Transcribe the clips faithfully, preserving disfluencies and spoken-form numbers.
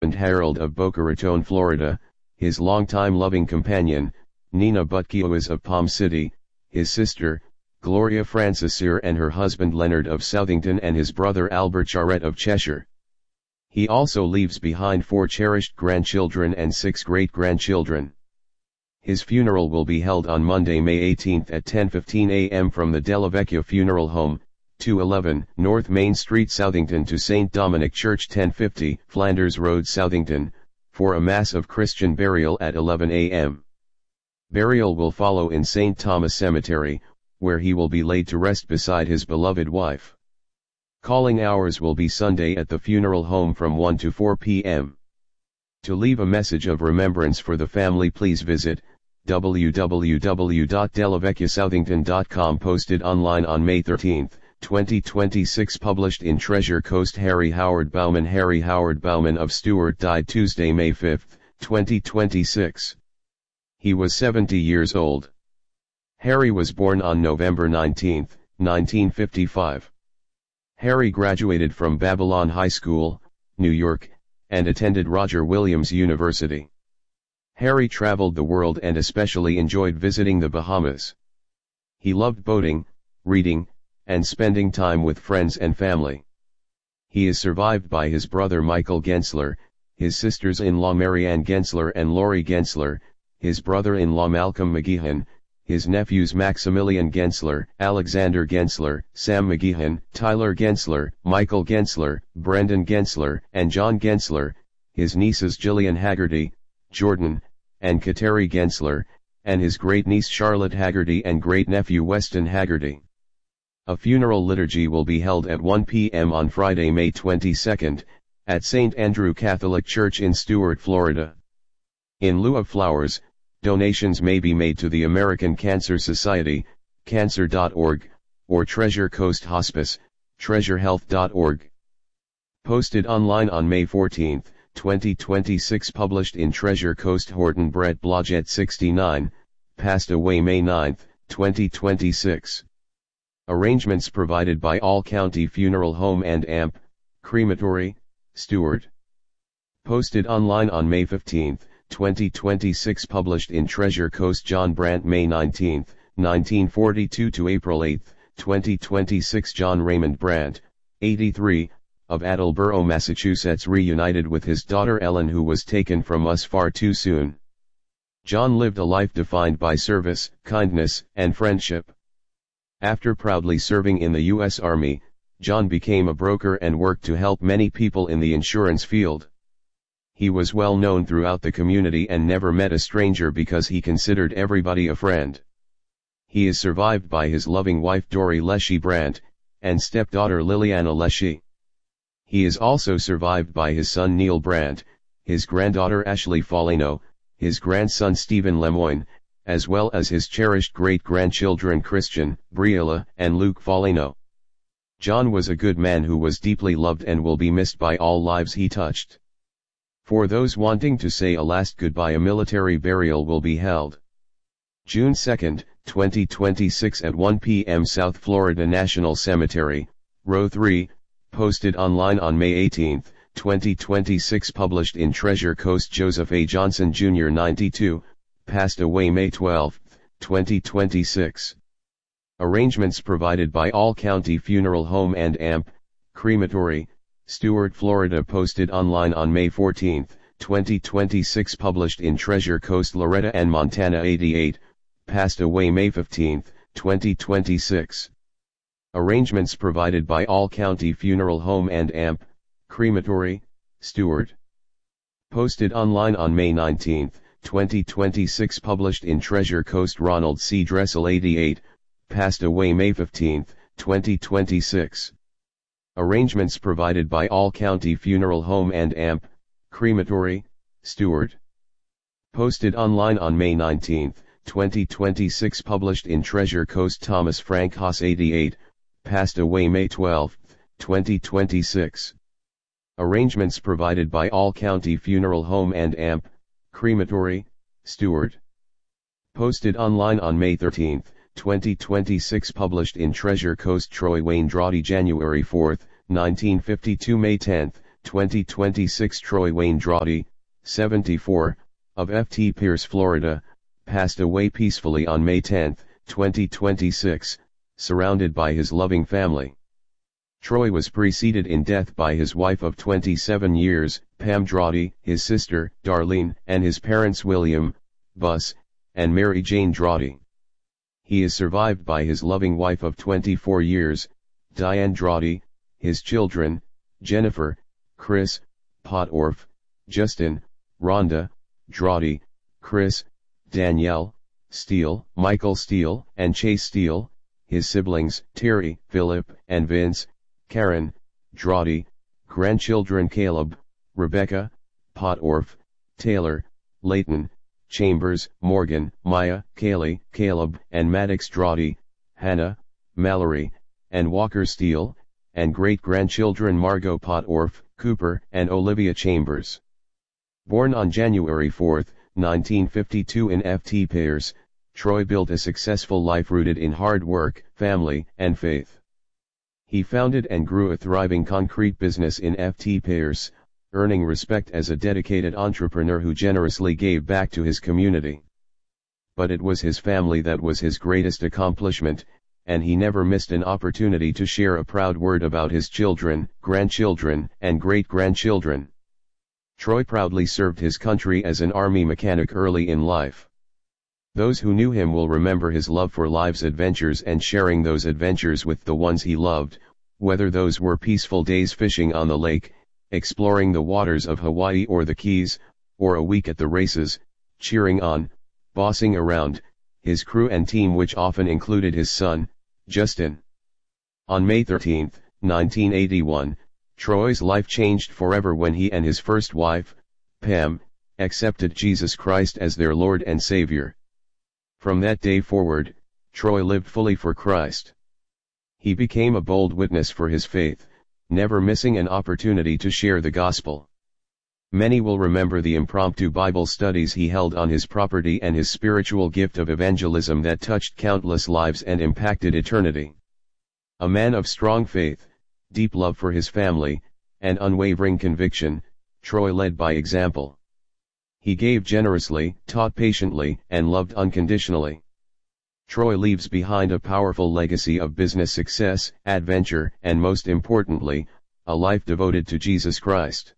and Harold of Boca Raton, Florida, his longtime loving companion, Nina Butkiewicz of Palm City, his sister, Gloria Francesir, and her husband Leonard of Southington, and his brother Albert Charette of Cheshire. He also leaves behind four cherished grandchildren and six great-grandchildren. His funeral will be held on Monday, May eighteenth at ten fifteen a m from the Della Vecchia Funeral Home, two eleven North Main Street, Southington, to Saint Dominic Church, ten fifty Flanders Road, Southington, for a Mass of Christian burial at eleven a m Burial will follow in Saint Thomas Cemetery, where he will be laid to rest beside his beloved wife. Calling hours will be Sunday at the funeral home from one to four p m To leave a message of remembrance for the family, please visit w w w dot della vecchia southington dot com. Posted online on May thirteenth, twenty twenty-six. Published in Treasure Coast. Harry Howard Bauman. Harry Howard Bauman of Stuart died Tuesday, May fifth, twenty twenty-six. He was seventy years old. Harry was born on November nineteenth, nineteen fifty-five. Harry graduated from Babylon High School, New York, and attended Roger Williams University. Harry traveled the world and especially enjoyed visiting the Bahamas. He loved boating, reading, and spending time with friends and family. He is survived by his brother Michael Gensler, his sisters-in-law Marianne Gensler and Laurie Gensler, his brother-in-law Malcolm McGeehan, his nephews Maximilian Gensler, Alexander Gensler, Sam McGeehan, Tyler Gensler, Michael Gensler, Brendan Gensler, and John Gensler, his nieces Gillian Haggerty, Jordan, and Kateri Gensler, and his great-niece Charlotte Haggerty and great-nephew Weston Haggerty. A funeral liturgy will be held at one p m on Friday, May twenty-second, at Saint Andrew Catholic Church in Stuart, Florida. In lieu of flowers, donations may be made to the American Cancer Society, cancer dot org, or Treasure Coast Hospice, treasure health dot org. Posted online on May fourteenth, twenty twenty-six. Published in Treasure Coast. Horton Brett Blodgett, sixty-nine, passed away May ninth, twenty twenty-six. Arrangements provided by All County Funeral Home and A M P, Crematory, Stuart. Posted online on May fifteenth, twenty twenty-six. Published in Treasure Coast. John Brandt, May nineteenth, nineteen forty-two to April eighth, twenty twenty-six. John Raymond Brandt, eighty-three, of Attleboro, Massachusetts, reunited with his daughter Ellen, who was taken from us far too soon. John lived a life defined by service, kindness, and friendship. After proudly serving in the U S Army, John became a broker and worked to help many people in the insurance field. He was well known throughout the community and never met a stranger because he considered everybody a friend. He is survived by his loving wife Dory Leshy Brandt, and stepdaughter Liliana Leshy. He is also survived by his son Neil Brandt, his granddaughter Ashley Foligno, his grandson Stephen Lemoyne, as well as his cherished great-grandchildren Christian, Briella, and Luke Foligno. John was a good man who was deeply loved and will be missed by all lives he touched. For those wanting to say a last goodbye, a military burial will be held June second, twenty twenty-six at one p m South Florida National Cemetery, Row three, posted online on May eighteenth, twenty twenty-six. Published in Treasure Coast. Joseph A. Johnson Junior ninety-two, passed away May twelfth, twenty twenty-six. Arrangements provided by All County Funeral Home and A M P, Crematory, Stuart, Florida. Posted online on May fourteenth, twenty twenty-six. Published in Treasure Coast. Loretta Ann Montana, eighty-eight, passed away May fifteenth, twenty twenty-six. Arrangements provided by All County Funeral Home and A M P, Crematory, Stuart. Posted online on May nineteenth, twenty twenty-six. Published in Treasure Coast. Ronald C. Dressel, eighty-eight, passed away May fifteenth, twenty twenty-six. Arrangements provided by All County Funeral Home and A M P, Crematory, Stuart. Posted online on May nineteenth, twenty twenty-six. Published in Treasure Coast. Thomas Frank Haas, eighty-eight, passed away May twelfth, twenty twenty-six. Arrangements provided by All County Funeral Home and A M P, Crematory, Stuart. Posted online on May thirteenth, twenty twenty-six. Published in Treasure Coast. Troy Wayne Drawdy, January fourth, nineteen fifty-two. May tenth, twenty twenty-six. Troy Wayne Drawdy, seventy-four, of F T Pierce, Florida, passed away peacefully on May tenth, twenty twenty-six, surrounded by his loving family. Troy was preceded in death by his wife of twenty-seven years, Pam Drawdy, his sister, Darlene, and his parents William, Bus, and Mary Jane Drawdy. He is survived by his loving wife of twenty-four years, Diane Drawdy, his children, Jennifer, Chris, Potorf, Justin, Rhonda, Drawdy, Chris, Danielle, Steele, Michael Steele, and Chase Steele, his siblings, Terry, Philip, and Vince, Karen, Drawdy, grandchildren Caleb, Rebecca, Potorf, Taylor, Leighton, Chambers, Morgan, Maya, Kaylee, Caleb, and Maddox Drawdy, Hannah, Mallory, and Walker Steele, and great-grandchildren Margot Potorf, Cooper, and Olivia Chambers. Born on January fourth, nineteen fifty-two in F T Pierce, Troy built a successful life rooted in hard work, family, and faith. He founded and grew a thriving concrete business in F T Pierce, earning respect as a dedicated entrepreneur who generously gave back to his community. But it was his family that was his greatest accomplishment, and he never missed an opportunity to share a proud word about his children, grandchildren, and great-grandchildren. Troy proudly served his country as an Army mechanic early in life. Those who knew him will remember his love for life's adventures and sharing those adventures with the ones he loved, whether those were peaceful days fishing on the lake, exploring the waters of Hawaii or the Keys, or a week at the races, cheering on, bossing around, his crew and team, which often included his son, Justin. On May thirteenth, nineteen eighty-one, Troy's life changed forever when he and his first wife, Pam, accepted Jesus Christ as their Lord and Savior. From that day forward, Troy lived fully for Christ. He became a bold witness for his faith, never missing an opportunity to share the gospel. Many will remember the impromptu Bible studies he held on his property and his spiritual gift of evangelism that touched countless lives and impacted eternity. A man of strong faith, deep love for his family, and unwavering conviction, Troy led by example. He gave generously, taught patiently, and loved unconditionally. Troy leaves behind a powerful legacy of business success, adventure, and most importantly, a life devoted to Jesus Christ.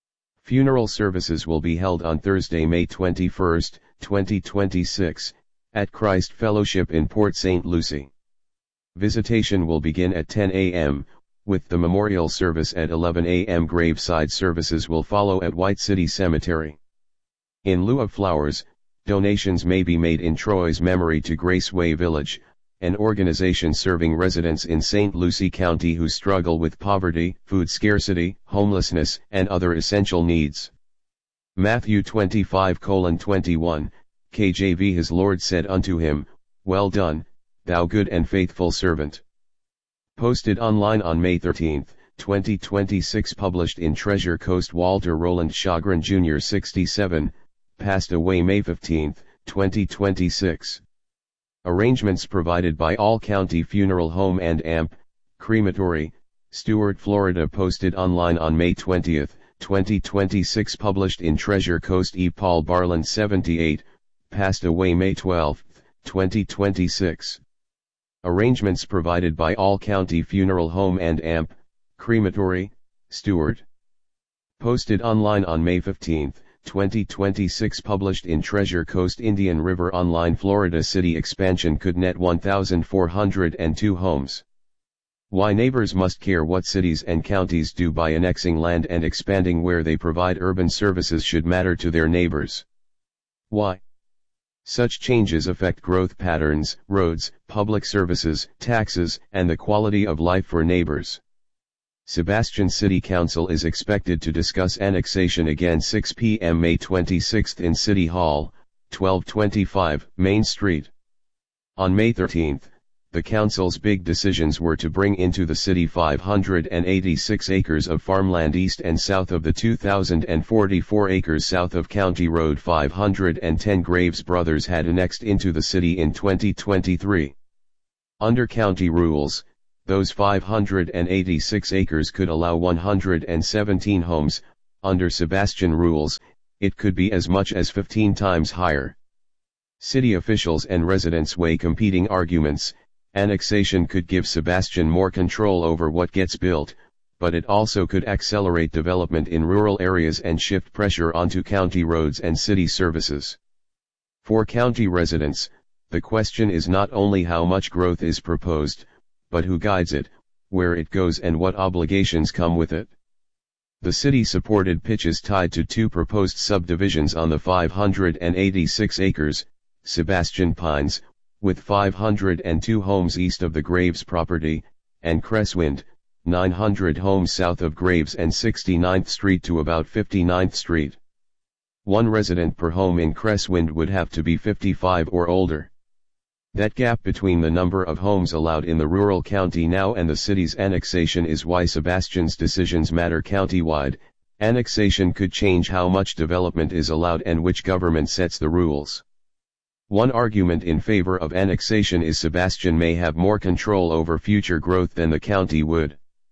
Funeral services will be held on Thursday, May twenty-first, twenty twenty-six, at Christ Fellowship in Port Saint Lucie. Visitation will begin at ten a m, with the memorial service at eleven a m Graveside services will follow at White City Cemetery. In lieu of flowers, donations may be made in Troy's memory to Graceway Village, an organization serving residents in Saint Lucie County who struggle with poverty, food scarcity, homelessness, and other essential needs. Matthew twenty-five twenty-one, K J V. His Lord said unto him, Well done, thou good and faithful servant. Posted online on May thirteenth, twenty twenty-six. Published in Treasure Coast. Walter Roland Shagrin Junior sixty-seven, passed away May fifteenth, twenty twenty-six. Arrangements provided by All County Funeral Home and A M P, Crematory, Stuart, Florida. Posted online on May twentieth, twenty twenty-six. Published in Treasure Coast. E. Paul Barland seventy-eight, passed away May twelfth, twenty twenty-six. Arrangements provided by All County Funeral Home and A M P, Crematory, Stuart. Posted online on May fifteenth, twenty twenty-six. Published in Treasure Coast. Indian River Online. Florida City expansion could net one thousand four hundred two homes. Why neighbors must care what cities and counties do by annexing land and expanding where they provide urban services should matter to their neighbors. Why? Such changes affect growth patterns, roads, public services, taxes, and the quality of life for neighbors. Sebastian City Council is expected to discuss annexation again six p m May twenty-sixth in City Hall, twelve twenty-five Main Street. On May thirteenth, the council's big decisions were to bring into the city five hundred eighty-six acres of farmland east and south of the two thousand forty-four acres south of County Road five hundred ten Graves Brothers had annexed into the city in twenty twenty-three. Under county rules, Those five hundred eighty-six acres could allow one hundred seventeen homes. Under Sebastian rules, it could be as much as fifteen times higher. City officials and residents weigh competing arguments. Annexation could give Sebastian more control over what gets built, but it also could accelerate development in rural areas and shift pressure onto county roads and city services. For county residents, the question is not only how much growth is proposed, but who guides it, where it goes and what obligations come with it. The city supported pitches tied to two proposed subdivisions on the five hundred eighty-six acres, Sebastian Pines, with five hundred two homes east of the Graves property, and Cresswind, nine hundred homes south of Graves and sixty-ninth Street to about fifty-ninth Street. One resident per home in Cresswind would have to be fifty-five or older. That gap between the number of homes allowed in the rural county now and the city's annexation is why Sebastian's decisions matter countywide. Annexation could change how much development is allowed and which government sets the rules. One argument in favor of annexation is Sebastian may have more control over future growth than the county would.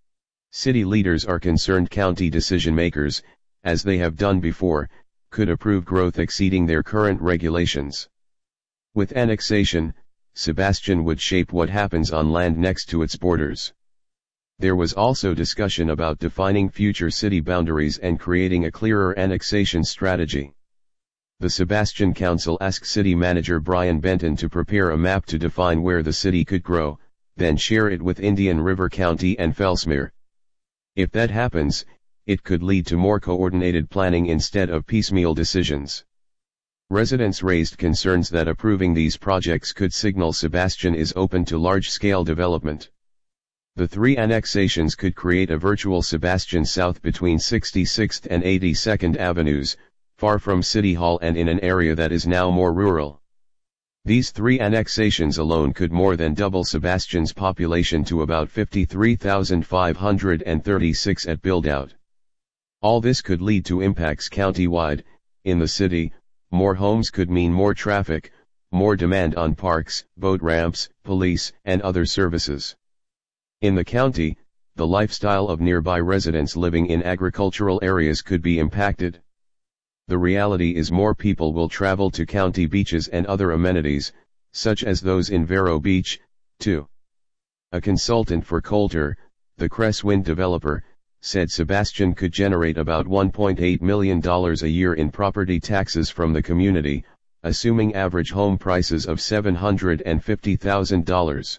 City leaders are concerned county decision-makers, as they have done before, could approve growth exceeding their current regulations. With annexation, Sebastian would shape what happens on land next to its borders. There was also discussion about defining future city boundaries and creating a clearer annexation strategy. The Sebastian Council asked City Manager Brian Benton to prepare a map to define where the city could grow, then share it with Indian River County and Fellsmere. If that happens, it could lead to more coordinated planning instead of piecemeal decisions. Residents raised concerns that approving these projects could signal Sebastian is open to large-scale development. The three annexations could create a virtual Sebastian South between sixty-sixth and eighty-second Avenues, far from City Hall and in an area that is now more rural. These three annexations alone could more than double Sebastian's population to about fifty-three thousand five hundred thirty-six at build-out. All this could lead to impacts countywide. In the city, more homes could mean more traffic, more demand on parks, boat ramps, police, and other services. In the county, the lifestyle of nearby residents living in agricultural areas could be impacted. The reality is more people will travel to county beaches and other amenities, such as those in Vero Beach, too. A consultant for Coulter, the Cresswind developer, said Sebastian could generate about one point eight million dollars a year in property taxes from the community, assuming average home prices of seven hundred fifty thousand dollars.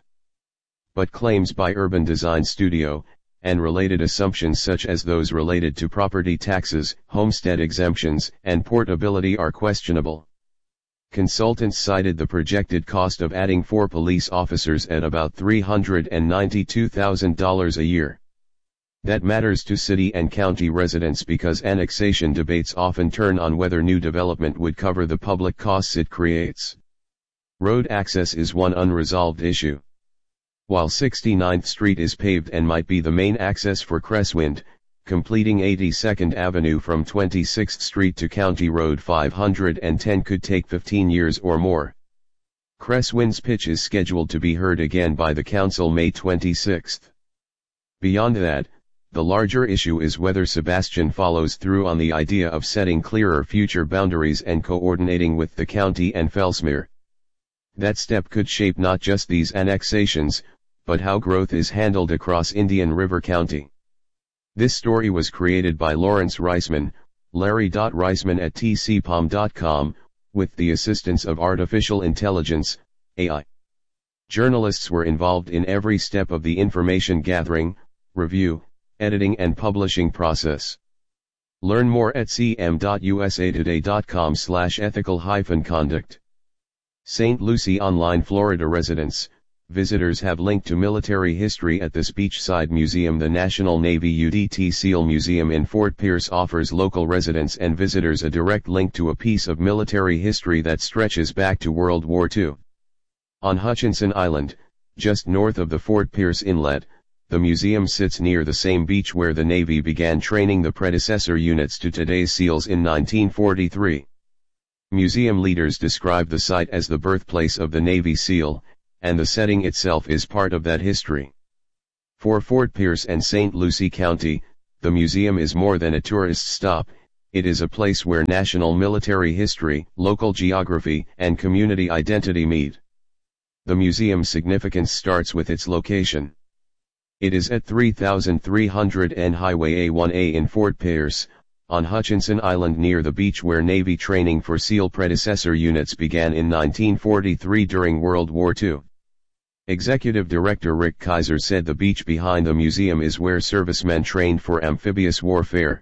But claims by Urban Design Studio, and related assumptions such as those related to property taxes, homestead exemptions, and portability are questionable. Consultants cited the projected cost of adding four police officers at about three hundred ninety-two thousand dollars a year. That matters to city and county residents because annexation debates often turn on whether new development would cover the public costs it creates. Road access is one unresolved issue. While sixty-ninth Street is paved and might be the main access for Cresswind, completing eighty-second Avenue from twenty-sixth Street to County Road five hundred ten could take fifteen years or more. Cresswind's pitch is scheduled to be heard again by the council May twenty-sixth. Beyond that, the larger issue is whether Sebastian follows through on the idea of setting clearer future boundaries and coordinating with the county and Fellsmere. That step could shape not just these annexations, but how growth is handled across Indian River County. This story was created by Lawrence Reisman, Larry Reisman at T C P O M dot com, with the assistance of artificial intelligence, A I. Journalists were involved in every step of the information gathering, review, editing and publishing process. Learn more at c m dot u s a today dot com slash ethical hyphen conduct. Saint Lucie Online Florida residents, visitors have linked to military history at this beachside museum. The National Navy U D T SEAL Museum in Fort Pierce offers local residents and visitors a direct link to a piece of military history that stretches back to World War Two. On Hutchinson Island, just north of the Fort Pierce Inlet, the museum sits near the same beach where the Navy began training the predecessor units to today's SEALs in nineteen forty-three. Museum leaders describe the site as the birthplace of the Navy SEAL, and the setting itself is part of that history. For Fort Pierce and Saint Lucie County, the museum is more than a tourist stop, it is a place where national military history, local geography, and community identity meet. The museum's significance starts with its location. It is at three thousand three hundred N Highway A one A in Fort Pierce, on Hutchinson Island near the beach where Navy training for SEAL predecessor units began in nineteen forty-three during World War Two. Executive Director Rick Kaiser said the beach behind the museum is where servicemen trained for amphibious warfare.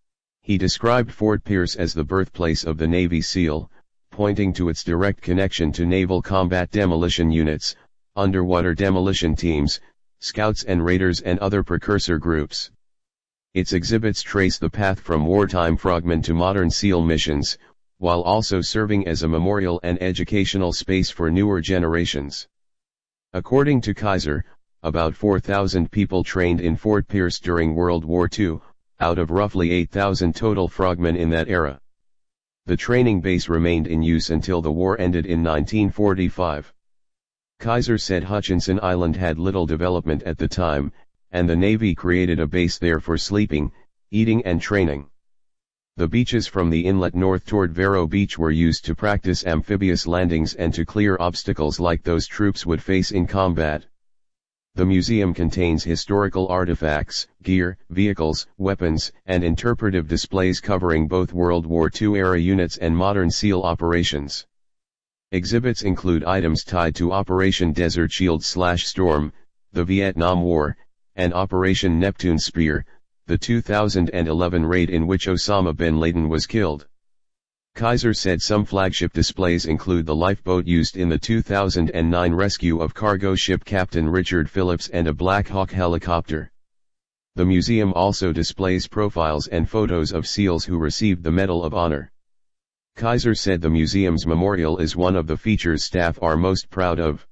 He described Fort Pierce as the birthplace of the Navy SEAL, pointing to its direct connection to naval combat demolition units, underwater demolition teams, scouts and raiders and other precursor groups. Its exhibits trace the path from wartime frogmen to modern SEAL missions, while also serving as a memorial and educational space for newer generations. According to Kaiser, about four thousand people trained in Fort Pierce during World War Two, out of roughly eight thousand total frogmen in that era. The training base remained in use until the war ended in nineteen forty-five. Kaiser said Hutchinson Island had little development at the time, and the Navy created a base there for sleeping, eating and training. The beaches from the inlet north toward Vero Beach were used to practice amphibious landings and to clear obstacles like those troops would face in combat. The museum contains historical artifacts, gear, vehicles, weapons, and interpretive displays covering both World War Two era units and modern SEAL operations. Exhibits include items tied to Operation Desert Shield/Storm, the Vietnam War, and Operation Neptune Spear, the two thousand eleven raid in which Osama bin Laden was killed. Kaiser said some flagship displays include the lifeboat used in the two thousand nine rescue of cargo ship Captain Richard Phillips and a Black Hawk helicopter. The museum also displays profiles and photos of SEALs who received the Medal of Honor. Kaiser said the museum's memorial is one of the features staff are most proud of.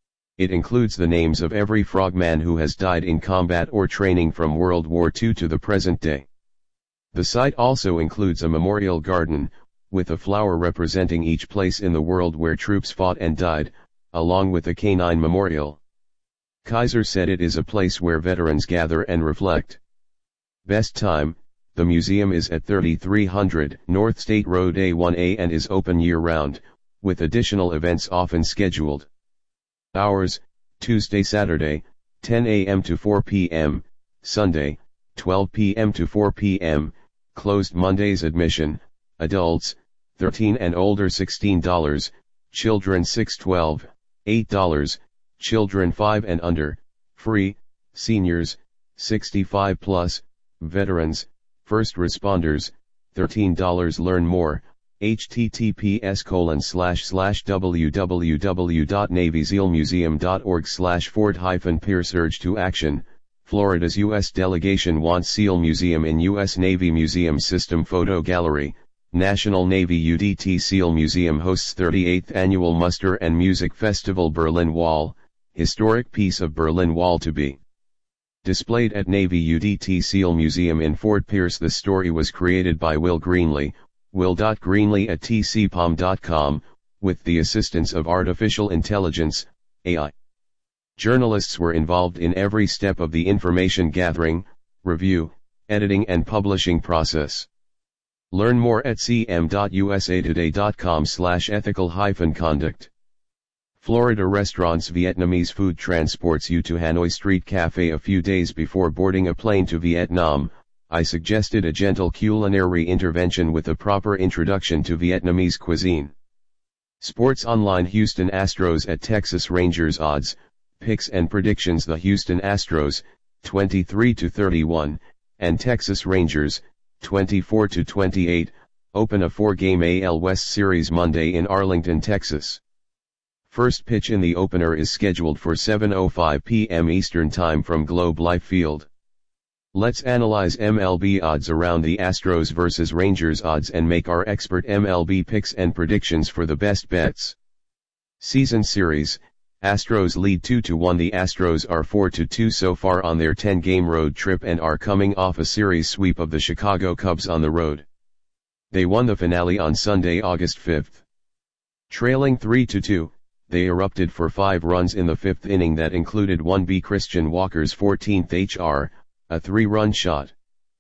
It includes the names of every frogman who has died in combat or training from World War Two to the present day. The site also includes a memorial garden, with a flower representing each place in the world where troops fought and died, along with a canine memorial. Kaiser said it is a place where veterans gather and reflect. Best time, the museum is at thirty-three hundred North State Road A one A and is open year-round, with additional events often scheduled. Hours, Tuesday-Saturday, ten A M to four P M, Sunday, twelve P M to four P M, closed Mondays. Admission, adults, thirteen and older sixteen dollars, children six to twelve, eight dollars, children five and under, free, seniors, sixty-five plus, veterans, first responders, thirteen dollars. Learn more, https colon slash slash www dot navy seal museum dot org slash fort hyphen pierce. Urge to action. Florida's U S delegation wants SEAL Museum in U S Navy Museum System Photo Gallery. National Navy U D T SEAL Museum hosts thirty-eighth Annual Muster and Music Festival. Berlin Wall, historic piece of Berlin Wall to be displayed at Navy U D T SEAL Museum in Fort Pierce. The story was created by Will Greenlee, will dot greenlee at t c p o m dot com, with the assistance of artificial intelligence, A I. Journalists were involved in every step of the information gathering, review, editing and publishing process. Learn more at c m dot u s a today dot com slash ethical hyphen conduct. Florida restaurants. Vietnamese food transports you to Hanoi Street Cafe. A few days before boarding a plane to Vietnam, I suggested a gentle culinary intervention with a proper introduction to Vietnamese cuisine. Sports Online. Houston Astros at Texas Rangers. Odds, picks and predictions. The Houston Astros, twenty-three to thirty-one, and Texas Rangers, twenty-four to twenty-eight, open a four-game A L West series Monday in Arlington, Texas. First pitch in the opener is scheduled for seven oh five P M Eastern Time from Globe Life Field. Let's analyze M L B odds around the Astros versus Rangers odds and make our expert M L B picks and predictions for the best bets. Season series, Astros lead two to one. The Astros are four to two so far on their ten-game road trip and are coming off a series sweep of the Chicago Cubs on the road. They won the finale on Sunday, August fifth. Trailing three to two, they erupted for five runs in the fifth inning that included one B Christian Walker's fourteenth H R, a three-run shot.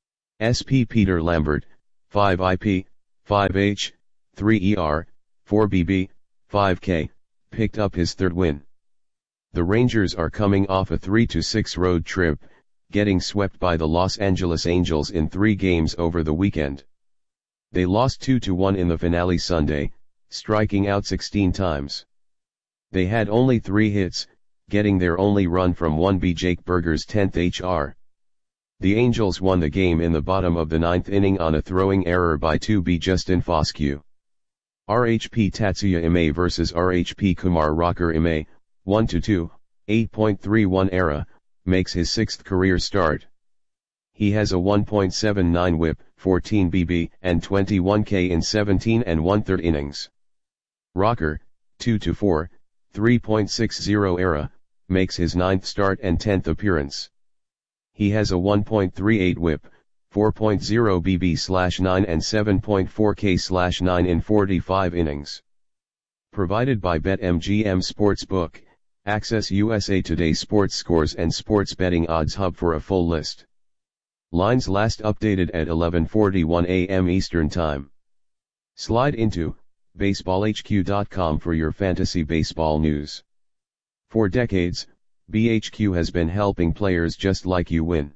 S P Peter Lambert, five I P, five H, three E R, four B B, five K, picked up his third win. The Rangers are coming off a three to six road trip, getting swept by the Los Angeles Angels in three games over the weekend. They lost two to one in the finale Sunday, striking out sixteen times. They had only three hits, getting their only run from one B Jake Burger's tenth H R. The Angels won the game in the bottom of the ninth inning on a throwing error by two B Justin Foscue. R H P Tatsuya Imai versus R H P Kumar Rocker Imai, one to two, eight point three one era, makes his sixth career start. He has a one point seven nine whip, fourteen B B, and twenty-one K in seventeen and one-third innings. Rocker, two to four, three point six zero era, makes his ninth start and tenth appearance. He has a one point three eight whip, four point zero B B slash nine and seven point four K slash nine in forty-five innings. Provided by BetMGM Sportsbook. Access U S A Today sports scores and sports betting odds hub for a full list. Lines last updated at eleven forty-one a m Eastern Time. Slide into baseball H Q dot com for your fantasy baseball news. For decades, B H Q has been helping players just like you win.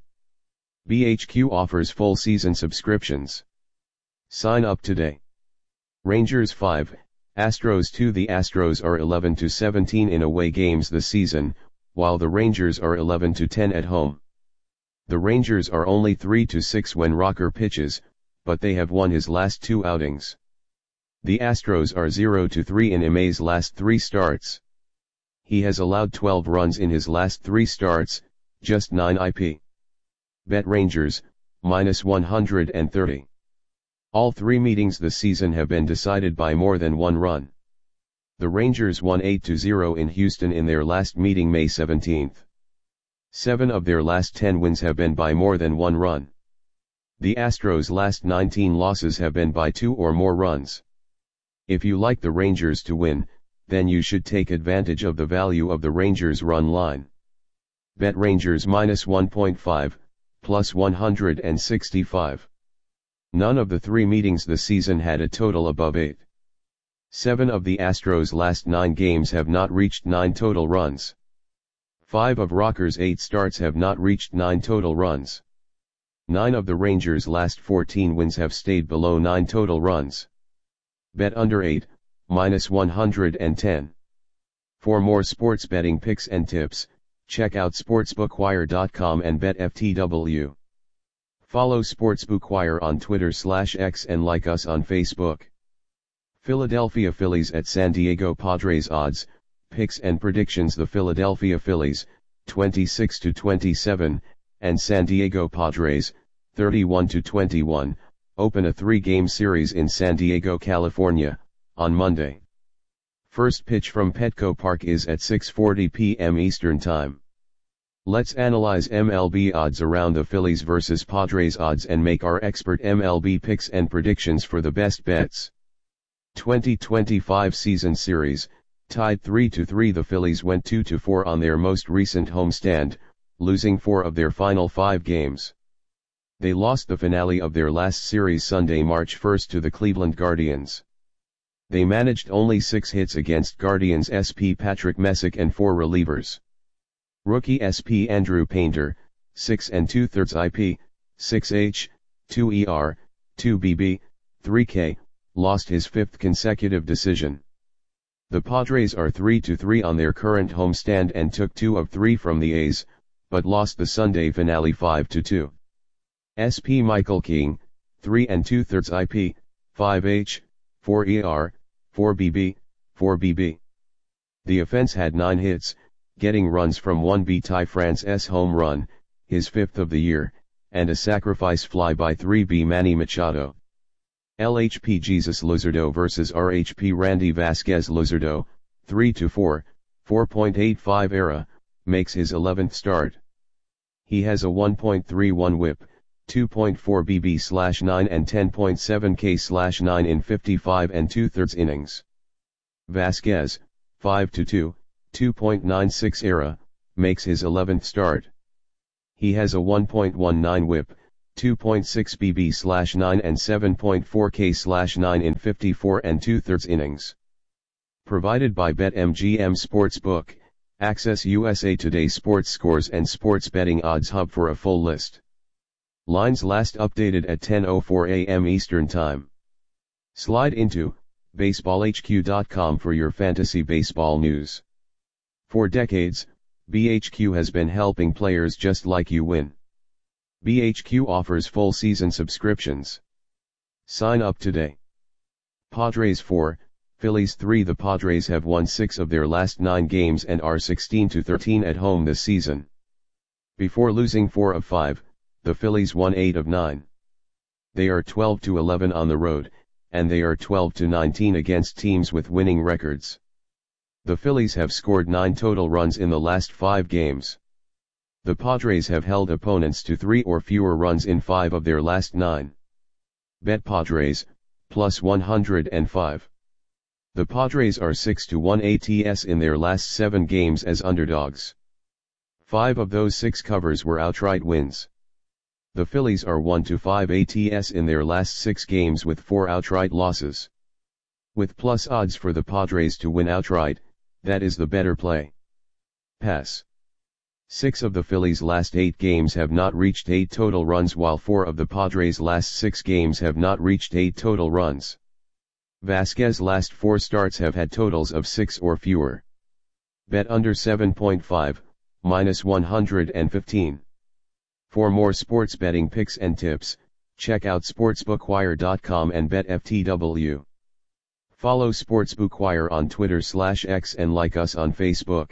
B H Q offers full season subscriptions. Sign up today. Rangers five, Astros two. The Astros are eleven to seventeen in away games this season, while the Rangers are eleven to ten at home. The Rangers are only three to six when Rocker pitches, but they have won his last two outings. The Astros are zero to three in Imai's last three starts. He has allowed twelve runs in his last three starts, just nine I P. Bet Rangers, minus one hundred thirty. All three meetings this season have been decided by more than one run. The Rangers won eight to zero in Houston in their last meeting May seventeenth. Seven of their last ten wins have been by more than one run. The Astros' last nineteen losses have been by two or more runs. If you like the Rangers to win, then you should take advantage of the value of the Rangers run line. Bet Rangers minus one point five, plus one hundred sixty-five. None of the three meetings this season had a total above eight. Seven of the Astros' last nine games have not reached nine total runs. Five of Rocker's eight starts have not reached nine total runs. Nine of the Rangers' last fourteen wins have stayed below nine total runs. Bet under eight, minus one hundred ten. For more sports betting picks and tips, check out sportsbookwire dot com and bet F T W. Follow Sportsbookwire on Twitter slash X and like us on Facebook. Philadelphia Phillies at San Diego Padres odds, picks and predictions. The Philadelphia Phillies, twenty-six to twenty-seven, and San Diego Padres, thirty-one to twenty-one, open a three-game series in San Diego, California, on Monday. First pitch from Petco Park is at six forty p m Eastern Time. Let's analyze M L B odds around the Phillies versus Padres odds and make our expert M L B picks and predictions for the best bets. twenty twenty-five season series, tied three to three. The Phillies went two to four on their most recent homestand, losing four of their final five games. They lost the finale of their last series Sunday, March first to the Cleveland Guardians. They managed only six hits against Guardians S P Patrick Messick and four relievers. Rookie S P Andrew Painter, six and two-thirds I P, six H, two E R, two B B, three K, lost his fifth consecutive decision. The Padres are three to three on their current homestand and took two of three from the A's, but lost the Sunday finale five to two. S P Michael King, three and two-thirds I P, five H, four E R, four B B, four B B. The offense had nine hits, getting runs from one B Ty France's home run, his fifth of the year, and a sacrifice fly by three B Manny Machado. L H P Jesus Luzardo versus R H P Randy Vasquez. Luzardo, three to four, four point eight five era, makes his eleventh start. He has a one point three one whip, two point four B B slash nine and ten point seven K slash nine in fifty-five and two-thirds innings. Vasquez, five to two, two point nine six ERA, makes his eleventh start. He has a one point one nine whip, two point six B B slash nine and seven point four K slash nine in fifty-four and two-thirds innings. Provided by BetMGM Sportsbook, access U S A Today sports scores and sports betting odds hub for a full list. Lines last updated at ten oh four a m Eastern Time. Slide into baseball H Q dot com for your fantasy baseball news. For decades, B H Q has been helping players just like you win. B H Q offers full season subscriptions. Sign up today. Padres four, Phillies three. The Padres have won six of their last nine games and are sixteen to thirteen at home this season. Before losing four of five, the Phillies won eight of nine. They are twelve to eleven on the road, and they are twelve to nineteen against teams with winning records. The Phillies have scored nine total runs in the last five games. The Padres have held opponents to three or fewer runs in five of their last nine. Bet Padres, plus one hundred five. The Padres are six to one A T S in their last seven games as underdogs. Five of those six covers were outright wins. The Phillies are one to five A T S in their last six games with four outright losses. With plus odds for the Padres to win outright, that is the better play. Pass. Six of the Phillies' last eight games have not reached eight total runs, while four of the Padres' last six games have not reached eight total runs. Vasquez's last four starts have had totals of six or fewer. Bet under seven point five, minus one hundred fifteen. For more sports betting picks and tips, check out sportsbookwire dot com and bet F T W. Follow Sportsbookwire on Twitter slash X and like us on Facebook.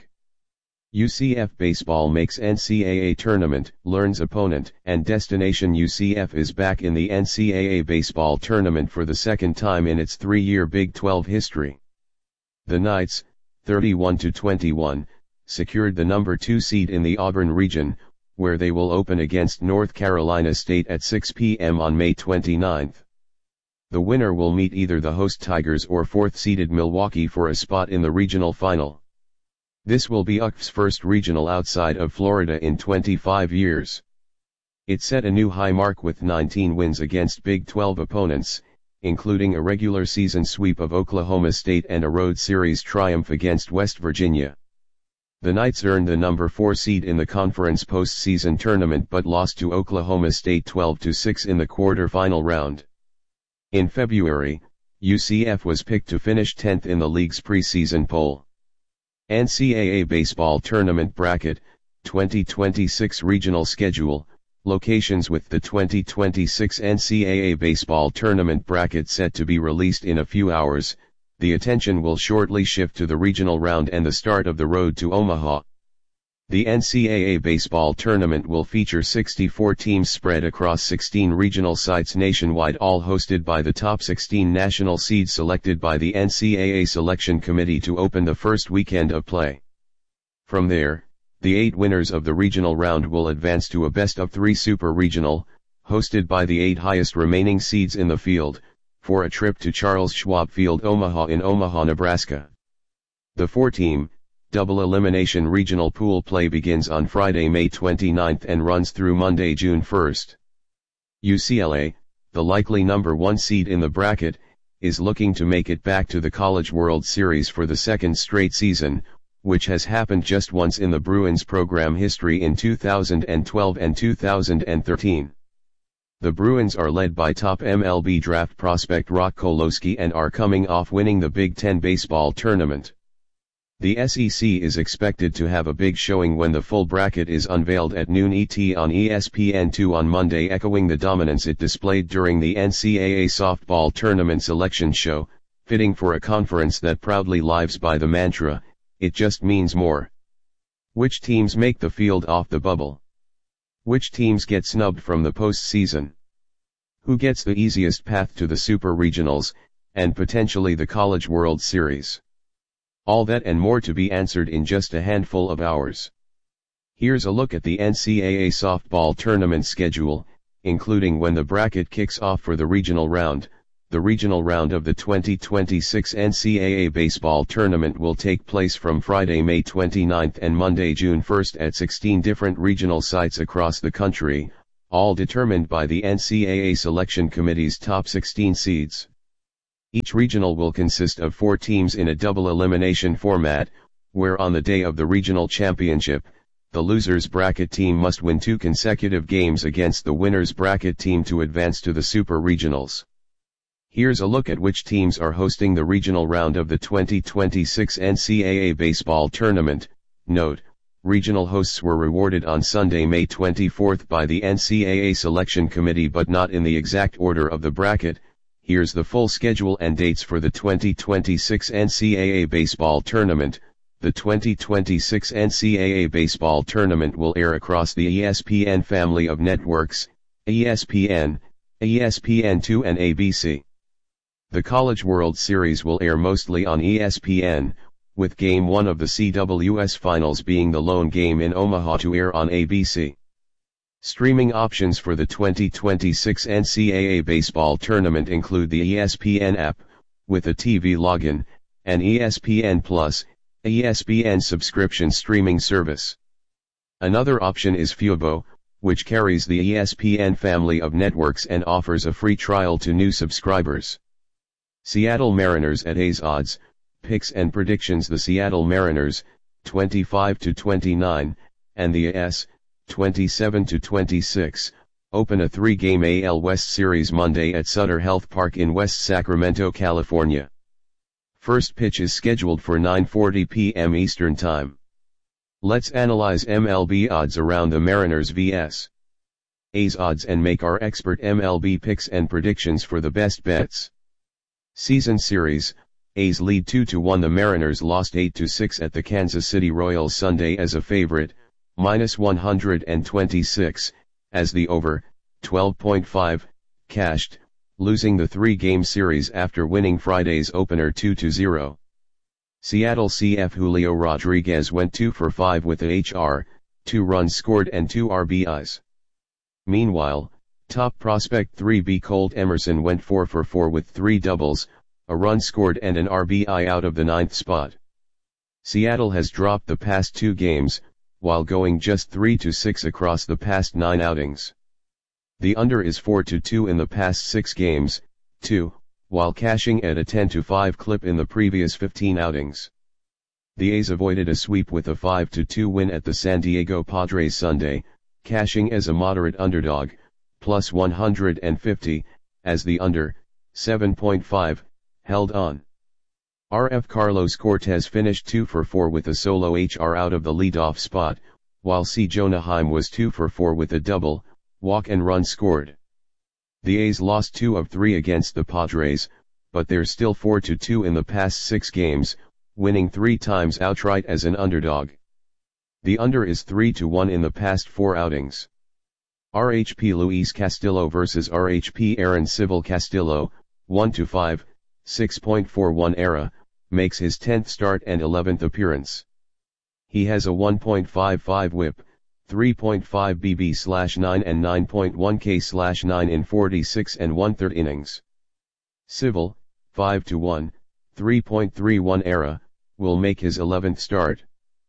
U C F Baseball makes N C double A tournament, learns opponent and destination. U C F is back in the N C double A baseball tournament for the second time in its three-year Big twelve history. The Knights, thirty-one to twenty-one, secured the number two seed in the Auburn region, where they will open against North Carolina State at six p m on May twenty-ninth. The winner will meet either the host Tigers or fourth-seeded Milwaukee for a spot in the regional final. This will be U C F's first regional outside of Florida in twenty-five years. It set a new high mark with nineteen wins against Big twelve opponents, including a regular season sweep of Oklahoma State and a road series triumph against West Virginia. The Knights earned the number four seed in the conference postseason tournament but lost to Oklahoma State twelve to six in the quarter-final round. In February, U C F was picked to finish tenth in the league's preseason poll. N C double A Baseball Tournament Bracket, twenty twenty-six Regional Schedule, locations. With the twenty twenty-six N C double A Baseball Tournament Bracket set to be released in a few hours, the attention will shortly shift to the regional round and the start of the road to Omaha. The N C double A Baseball Tournament will feature sixty-four teams spread across sixteen regional sites nationwide, all hosted by the top sixteen national seeds selected by the N C double A Selection Committee to open the first weekend of play. From there, the eight winners of the regional round will advance to a best-of-three Super Regional, hosted by the eight highest remaining seeds in the field, for a trip to Charles Schwab Field Omaha in Omaha, Nebraska. The four-team, double elimination regional pool play begins on Friday, May twenty-ninth and runs through Monday, June first. U C L A, the likely number one seed in the bracket, is looking to make it back to the College World Series for the second straight season, which has happened just once in the Bruins program history in two thousand twelve and two thousand thirteen. The Bruins are led by top M L B draft prospect Rock Kolosky and are coming off winning the Big Ten baseball tournament. The S E C is expected to have a big showing when the full bracket is unveiled at noon E T on E S P N two on Monday, echoing the dominance it displayed during the N C double A softball tournament selection show, fitting for a conference that proudly lives by the mantra, "It just means more." Which teams make the field off the bubble? Which teams get snubbed from the postseason? Who gets the easiest path to the Super Regionals, and potentially the College World Series? All that and more to be answered in just a handful of hours. Here's a look at the N C double A softball tournament schedule, including when the bracket kicks off for the regional round, The regional round of the twenty twenty-six N C double A baseball tournament will take place from Friday, May twenty-ninth and Monday, June first at sixteen different regional sites across the country, all determined by the N C double A Selection Committee's top sixteen seeds. Each regional will consist of four teams in a double elimination format, where on the day of the regional championship, the loser's bracket team must win two consecutive games against the winner's bracket team to advance to the Super Regionals. Here's a look at which teams are hosting the regional round of the twenty twenty-six N C double A baseball tournament. Note, regional hosts were rewarded on Sunday, May twenty-fourth by the N C double A Selection Committee, but not in the exact order of the bracket. Here's the full schedule and dates for the twenty twenty-six N C double A baseball tournament. The twenty twenty-six N C double A baseball tournament will air across the E S P N family of networks, E S P N, E S P N two and A B C. The College World Series will air mostly on E S P N, with Game one of the C W S Finals being the lone game in Omaha to air on A B C. Streaming options for the twenty twenty-six N C double A baseball tournament include the E S P N app, with a T V login, and E S P N Plus, a E S P N subscription streaming service. Another option is Fubo, which carries the E S P N family of networks and offers a free trial to new subscribers. Seattle Mariners at A's odds, picks and predictions. The Seattle Mariners, twenty-five to twenty-nine, and the A's, twenty-seven to twenty-six, open a three-game A L West series Monday at Sutter Health Park in West Sacramento, California. First pitch is scheduled for nine forty p m Eastern Time. Let's analyze M L B odds around the Mariners versus A's odds and make our expert M L B picks and predictions for the best bets. Season series, A's lead two to one. The Mariners lost eight to six at the Kansas City Royals Sunday as a favorite, minus one hundred twenty-six, as the over, twelve point five, cashed, losing the three-game series after winning Friday's opener two to zero. Seattle C F Julio Rodriguez went two for five with a H R, two runs scored and two R B Is. Meanwhile, top prospect three B Colt Emerson went four for four with three doubles, a run scored and an R B I out of the ninth spot. Seattle has dropped the past two games, while going just three to six across the past nine outings. The under is four to two in the past six games, two, while cashing at a ten to five clip in the previous fifteen outings. The A's avoided a sweep with a five to two win at the San Diego Padres Sunday, cashing as a moderate underdog, plus one hundred fifty, as the under, seven point five, held on. R F Carlos Cortez finished two for four with a solo H R out of the leadoff spot, while C. Jonah Heim was two for four with a double, walk and run scored. The A's lost two of three against the Padres, but they're still four to two in the past six games, winning three times outright as an underdog. The under is three to one in the past four outings. R H P Luis Castillo versus R H P Aaron Civil. Castillo, one to five, six point four one era, makes his tenth start and eleventh appearance. He has a one point five five whip, three point five B B slash nine and nine point one K slash nine in forty-six and one-third innings. Civil, five to one, three point three one era, will make his eleventh start.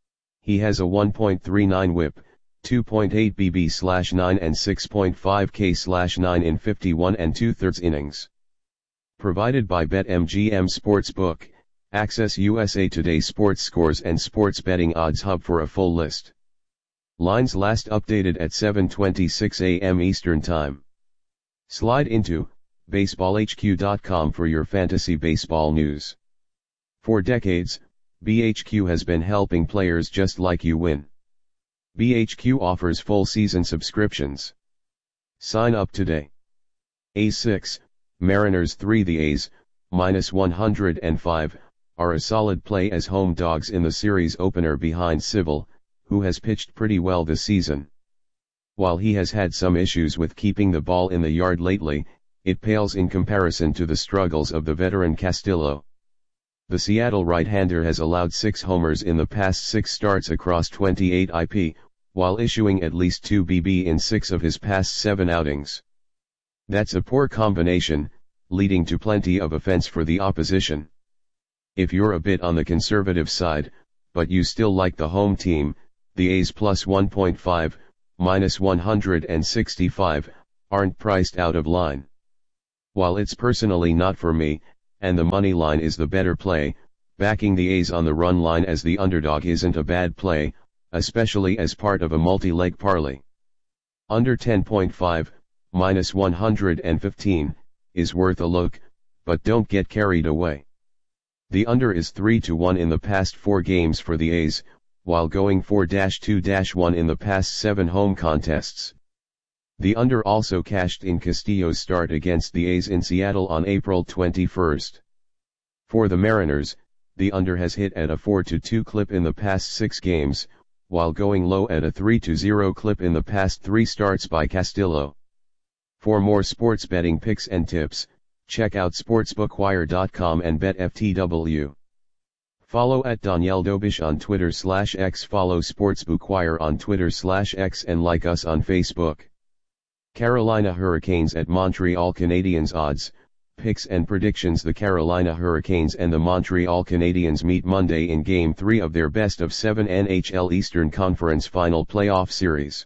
He has a one point three nine whip, two point eight B B slash nine and six point five K slash nine in fifty-one and two-thirds innings. Provided by BetMGM Sportsbook, access U S A Today sports scores and sports betting odds hub for a full list. Lines last updated at seven twenty-six a m Eastern Time. Slide into baseball H Q dot com for your fantasy baseball news. For decades, B H Q has been helping players just like you win. B H Q offers full season subscriptions. Sign up today. A's six, Mariners three. The A's, minus one hundred five, are a solid play as home dogs in the series opener behind Civil, who has pitched pretty well this season. While he has had some issues with keeping the ball in the yard lately, it pales in comparison to the struggles of the veteran Castillo. The Seattle right-hander has allowed six homers in the past six starts across twenty-eight I P, while issuing at least two B B in six of his past seven outings. That's a poor combination, leading to plenty of offense for the opposition. If you're a bit on the conservative side, but you still like the home team, the A's plus one point five, minus one hundred sixty-five, aren't priced out of line. While it's personally not for me, and the money line is the better play, backing the A's on the run line as the underdog isn't a bad play, especially as part of a multi-leg parlay. Under ten point five, minus one hundred fifteen, is worth a look, but don't get carried away. The under is three to one in the past four games for the A's, while going four to two to one in the past seven home contests. The under also cashed in Castillo's start against the A's in Seattle on April twenty-first. For the Mariners, the under has hit at a four to two clip in the past six games, while going low at a three to zero clip in the past three starts by Castillo. For more sports betting picks and tips, check out sportsbookwire dot com and bet F T W. Follow at Danielle Dobish on Twitter slash X, follow Sportsbookwire on Twitter slash X, and like us on Facebook. Carolina Hurricanes at Montreal Canadiens odds, picks and predictions. The Carolina Hurricanes and the Montreal Canadiens meet Monday in Game three of their best of seven N H L Eastern Conference Final Playoff Series.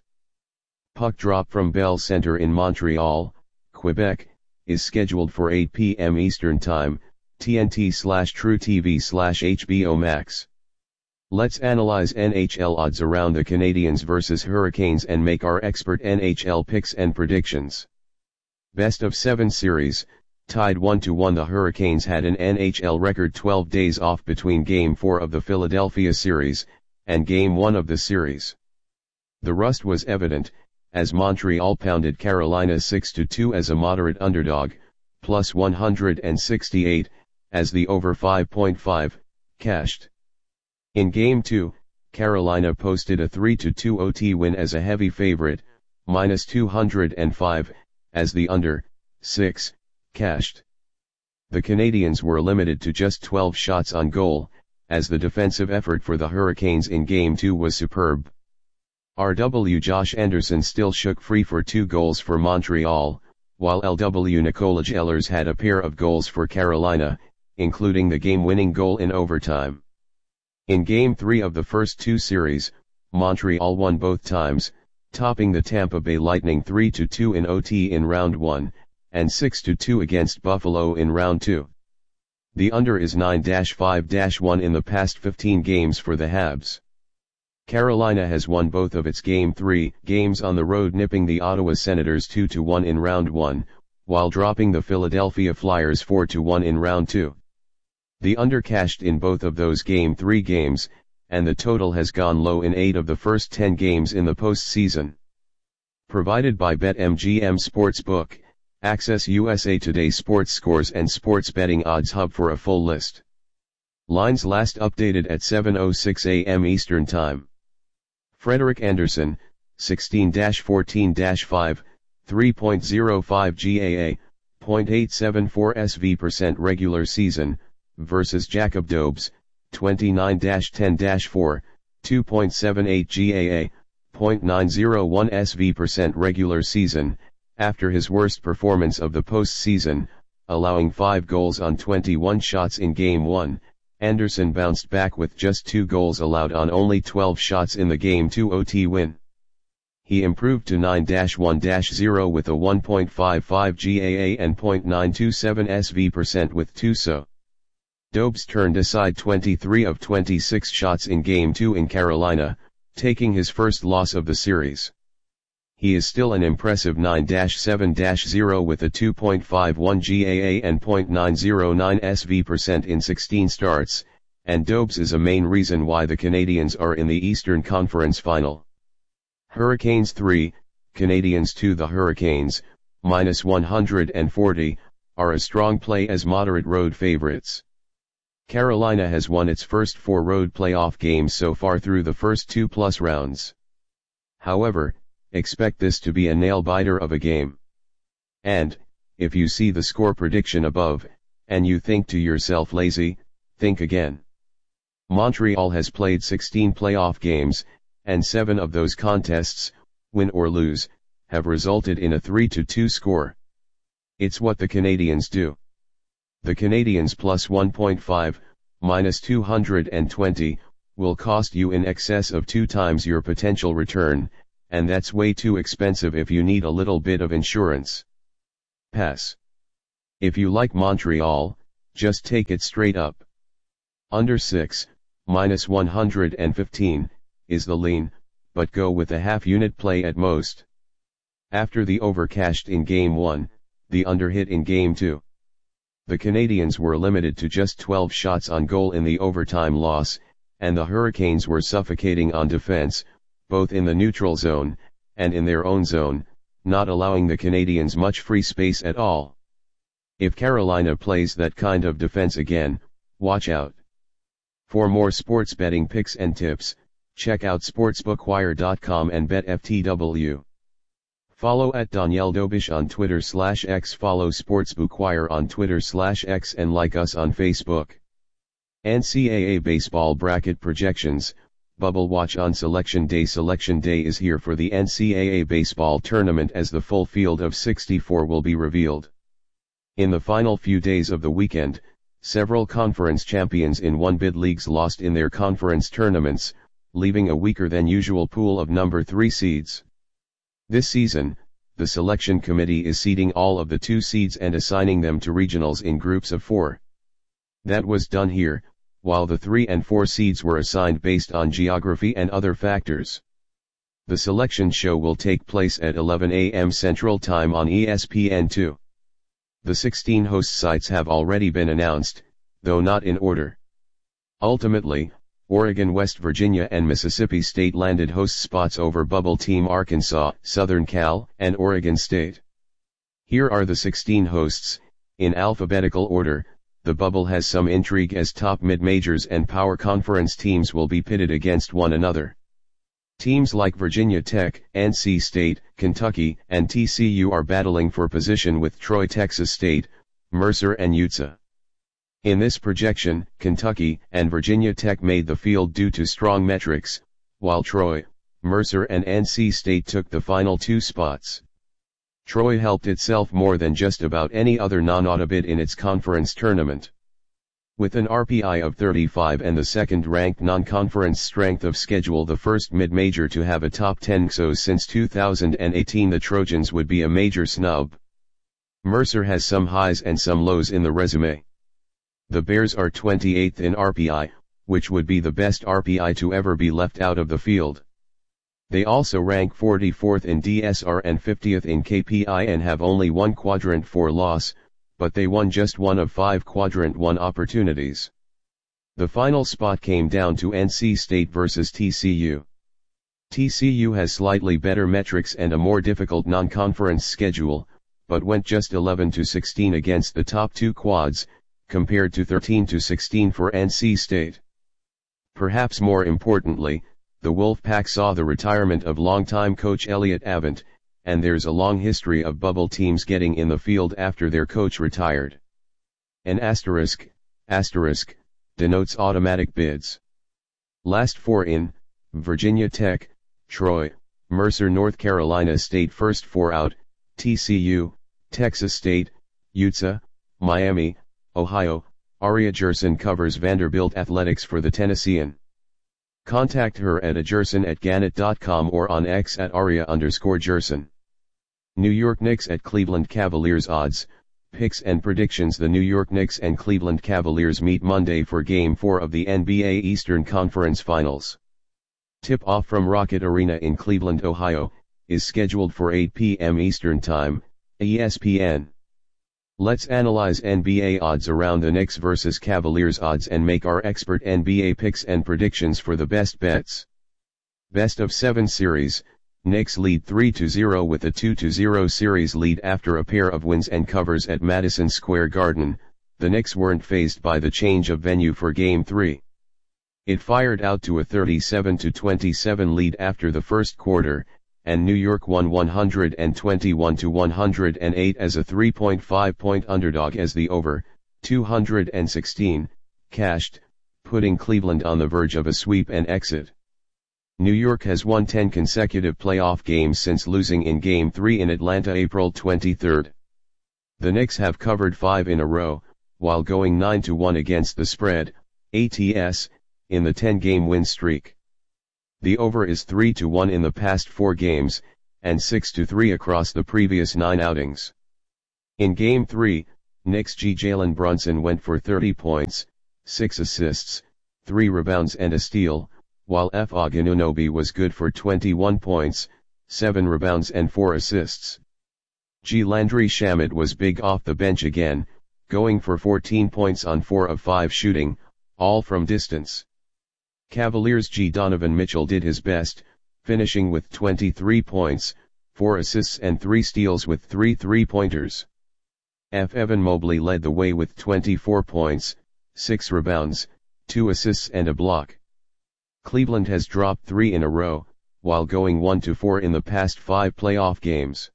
Puck drop from Bell Center in Montreal, Quebec, is scheduled for eight p m Eastern Time, T N T slash True T V slash H B O Max. Let's analyze N H L odds around the Canadiens versus Hurricanes and make our expert N H L picks and predictions. Best of seven series, tied one to one. The Hurricanes had an N H L record twelve days off between Game four of the Philadelphia series, and Game one of the series. The rust was evident, as Montreal pounded Carolina six to two as a moderate underdog, plus one hundred sixty-eight, as the over five point five, cashed. In Game two, Carolina posted a three to two O T win as a heavy favorite, minus two hundred five, as the under, six, cashed. The Canadiens were limited to just twelve shots on goal, as the defensive effort for the Hurricanes in Game two was superb. R W Josh Anderson still shook free for two goals for Montreal, while L W Nikola Ehlers had a pair of goals for Carolina, including the game-winning goal in overtime. In Game three of the first two series, Montreal won both times, topping the Tampa Bay Lightning three to two in O T in round one, and six to two against Buffalo in round two. The under is nine to five to one in the past fifteen games for the Habs. Carolina has won both of its Game three games on the road, nipping the Ottawa Senators two to one in round one, while dropping the Philadelphia Flyers four to one in round two. The under cashed in both of those Game three games, and the total has gone low in eight of the first ten games in the postseason. Provided by BetMGM Sportsbook, access U S A Today sports scores and sports betting odds hub for a full list. Lines last updated at seven oh six a m Eastern Time. Frederik Andersen, sixteen to fourteen to five, three point oh five G A A, zero point eight seven four S V percent regular season, versus Jacob Dobes, twenty-nine to ten to four, two point seven eight G A A, zero point nine oh one S V percent regular season, after his worst performance of the postseason, allowing five goals on twenty-one shots in Game one. Anderson bounced back with just two goals allowed on only twelve shots in the Game two O T win. He improved to nine to one to zero with a one point five five G A A and zero point nine two seven S V percent with two so. Dobes turned aside twenty-three of twenty-six shots in Game two in Carolina, taking his first loss of the series. He is still an impressive nine to seven to zero with a two point five one G A A and zero point nine oh nine S V percent in sixteen starts, and Dobes is a main reason why the Canadiens are in the Eastern Conference Final. Hurricanes three, Canadiens two. The Hurricanes, minus one hundred forty, are a strong play as moderate road favorites. Carolina has won its first four road playoff games so far through the first two plus rounds. However, expect this to be a nail-biter of a game. And, if you see the score prediction above, and you think to yourself lazy, think again. Montreal has played sixteen playoff games, and seven of those contests, win or lose, have resulted in a three to two score. It's what the Canadiens do. The Canadiens plus one point five, minus two hundred twenty, will cost you in excess of two times your potential return, and that's way too expensive if you need a little bit of insurance. Pass. If you like Montreal, just take it straight up. Under six, minus one hundred fifteen, is the lean, but go with a half unit play at most. After the over cashed in game one, the under hit in game two. The Canadiens were limited to just twelve shots on goal in the overtime loss, and the Hurricanes were suffocating on defense, both in the neutral zone, and in their own zone, not allowing the Canadiens much free space at all. If Carolina plays that kind of defense again, watch out. For more sports betting picks and tips, check out sportsbookwire dot com and bet F T W. Follow at Danielle Dobish on Twitter slash X, follow Sportsbookwire on Twitter slash X, and like us on Facebook. N C double A Baseball Bracket Projections, Bubble Watch on Selection Day. Selection Day is here for the N C double A Baseball Tournament as the full field of sixty-four will be revealed. In the final few days of the weekend, several conference champions in one-bid leagues lost in their conference tournaments, leaving a weaker than usual pool of number three seeds. This season, the selection committee is seeding all of the two seeds and assigning them to regionals in groups of four. That was done here, while the three and four seeds were assigned based on geography and other factors. The selection show will take place at eleven a m Central Time on E S P N two. The sixteen host sites have already been announced, though not in order. Ultimately, Oregon, West Virginia and Mississippi State landed host spots over bubble team Arkansas, Southern Cal, and Oregon State. Here are the sixteen hosts, in alphabetical order. The bubble has some intrigue as top mid-majors and power conference teams will be pitted against one another. Teams like Virginia Tech, N C State, Kentucky, and T C U are battling for position with Troy, Texas State, Mercer and U T S A. In this projection, Kentucky and Virginia Tech made the field due to strong metrics, while Troy, Mercer and N C State took the final two spots. Troy helped itself more than just about any other non-auto bid in its conference tournament. With an R P I of thirty-five and the second-ranked non-conference strength of schedule, the first mid-major to have a top ten X O since two thousand eighteen, the Trojans would be a major snub. Mercer has some highs and some lows in the resume. The Bears are twenty-eighth in R P I, which would be the best R P I to ever be left out of the field. They also rank forty-fourth in D S R and fiftieth in K P I and have only one Quadrant four loss, but they won just one of five Quadrant one opportunities. The final spot came down to N C State versus T C U. T C U has slightly better metrics and a more difficult non-conference schedule, but went just eleven to sixteen against the top two quads, compared to thirteen to sixteen for N C State. Perhaps more importantly, the Wolfpack saw the retirement of longtime coach Elliott Avent, and there's a long history of bubble teams getting in the field after their coach retired. An asterisk, asterisk, denotes automatic bids. Last four in, Virginia Tech, Troy, Mercer, North Carolina State. First four out, T C U, Texas State, U T S A, Miami, Ohio. Aria Gerson covers Vanderbilt athletics for the Tennessean. Contact her at ajerson at gannett dot com or on X at aria underscore Gerson. New York Knicks at Cleveland Cavaliers. Odds, picks and predictions. The New York Knicks and Cleveland Cavaliers meet Monday for Game four of the N B A Eastern Conference Finals. Tip-off from Rocket Arena in Cleveland, Ohio, is scheduled for eight p m Eastern Time, E S P N. Let's analyze N B A odds around the Knicks versus Cavaliers odds and make our expert N B A picks and predictions for the best bets. Best of seven series, Knicks lead three to zero with a two to zero series lead after a pair of wins and covers at Madison Square Garden. The Knicks weren't fazed by the change of venue for Game three. It fired out to a thirty-seven to twenty-seven lead after the first quarter, and New York won one hundred twenty-one to one hundred eight as a three point five point underdog as the over, two hundred sixteen, cashed, putting Cleveland on the verge of a sweep and exit. New York has won ten consecutive playoff games since losing in Game three in Atlanta April twenty-third. The Knicks have covered five in a row, while going nine to one against the spread, A T S, in the ten-game win streak. The over is three to one in the past four games, and six to three across the previous nine outings. In Game three, Knicks G Jalen Brunson went for thirty points, six assists, three rebounds and a steal, while F. Anunoby was good for twenty-one points, seven rebounds and four assists. G. Landry Shamet was big off the bench again, going for fourteen points on four of five shooting, all from distance. Cavaliers' G. Donovan Mitchell did his best, finishing with twenty-three points, four assists and three steals with three three-pointers. F. Evan Mobley led the way with twenty-four points, six rebounds, two assists and a block. Cleveland has dropped three in a row, while going one to four in the past five playoff games.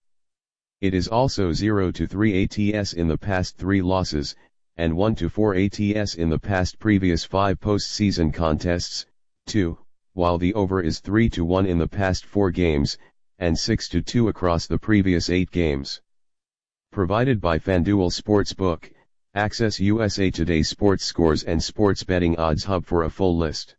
It is also zero to three A T S in the past three losses, and one to four A T S in the past previous five postseason contests, too, while the over is three to one in the past four games, and six to two across the previous eight games. Provided by FanDuel Sportsbook, access U S A Today's sports scores and sports betting odds hub for a full list.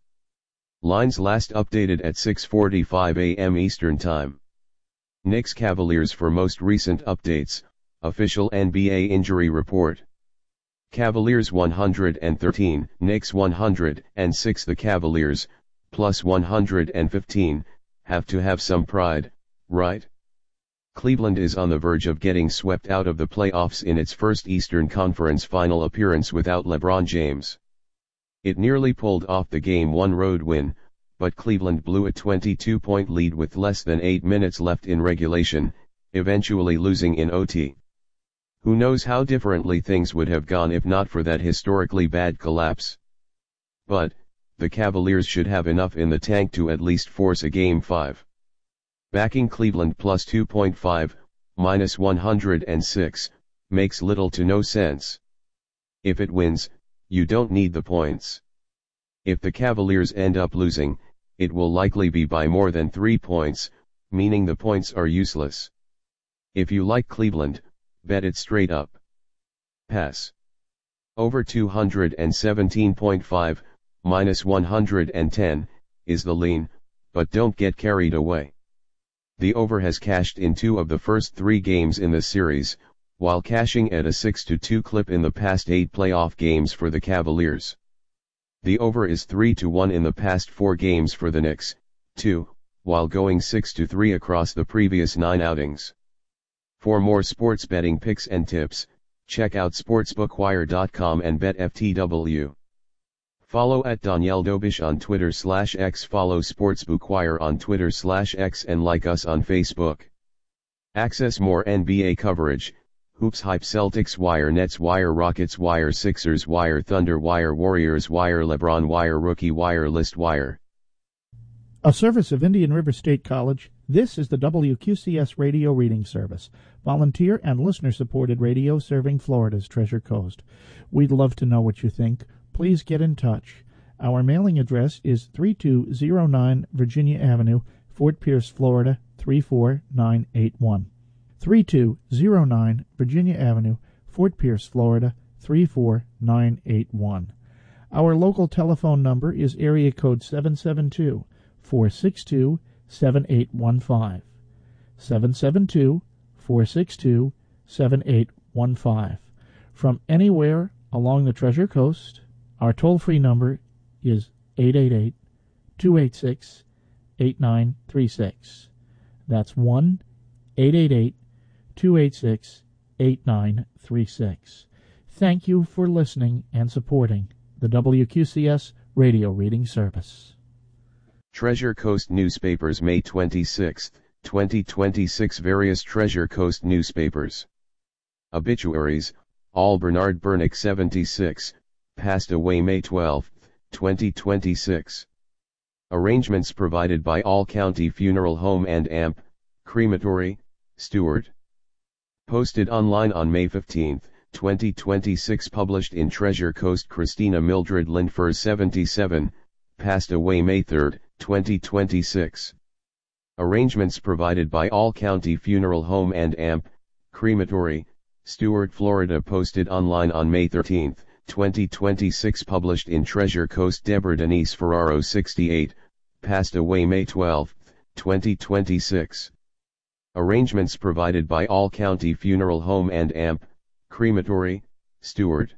Lines last updated at six forty-five a m Eastern Time. Knicks Cavaliers for most recent updates, official N B A injury report. Cavaliers one hundred thirteen, Knicks one hundred six. The Cavaliers, plus one hundred fifteen, have to have some pride, right? Cleveland is on the verge of getting swept out of the playoffs in its first Eastern Conference final appearance without LeBron James. It nearly pulled off the Game one road win, but Cleveland blew a twenty-two point lead with less than eight minutes left in regulation, eventually losing in O T. Who knows how differently things would have gone if not for that historically bad collapse. But, the Cavaliers should have enough in the tank to at least force a Game five. Backing Cleveland plus two point five, minus one hundred six, makes little to no sense. If it wins, you don't need the points. If the Cavaliers end up losing, it will likely be by more than three points, meaning the points are useless. If you like Cleveland, bet it straight up. Pass. Over two hundred seventeen point five, minus one hundred ten, is the lean, but don't get carried away. The over has cashed in two of the first three games in the series, while cashing at a six to two clip in the past eight playoff games for the Cavaliers. The over is three to one in the past four games for the Knicks, too, while going six to three across the previous nine outings. For more sports betting picks and tips, check out sportsbookwire dot com and bet F T W. Follow at Danielle Dobish on Twitter slash X, follow Sportsbookwire on Twitter slash X and like us on Facebook. Access more N B A coverage, Hoops Hype, Celtics Wire, Nets Wire, Rockets Wire, Sixers Wire, Thunder Wire, Warriors Wire, LeBron Wire, Rookie Wire, List Wire. A service of Indian River State College, this is the W Q C S Radio Reading Service, volunteer and listener-supported radio serving Florida's Treasure Coast. We'd love to know what you think. Please get in touch. Our mailing address is three two zero nine Virginia Avenue, Fort Pierce, Florida, three four nine eight one. three two zero nine Virginia Avenue, Fort Pierce, Florida, three four nine eight one. Our local telephone number is area code seven seven two, four six two, seven eight one five. seven seven two, four six two, seven eight one five. From anywhere along the Treasure Coast, our toll-free number is eight eight eight, two eight six, eight nine three six. That's one eight eight eight, two eight six, eight nine three six. Thank you for listening and supporting the W Q C S Radio Reading Service. Treasure Coast Newspapers, May twenty-sixth, twenty twenty-six. Various Treasure Coast newspapers. Obituaries: All Bernard Bernick, seventy-six, passed away May twelfth, twenty twenty-six. Arrangements provided by All County Funeral Home and A M P, Crematory, Stewart. Posted online on May fifteenth, twenty twenty-six. Published in Treasure Coast. Christina Mildred Lindfors, seventy-seven, passed away May third, twenty twenty-six. Arrangements provided by All County Funeral Home and A M P, Crematory, Stuart, Florida. Posted online on May thirteenth, twenty twenty-six. Published in Treasure Coast. Deborah Denise Ferraro, sixty-eight, passed away May twelfth, twenty twenty-six. Arrangements provided by All County Funeral Home and A M P, Crematory, Stuart.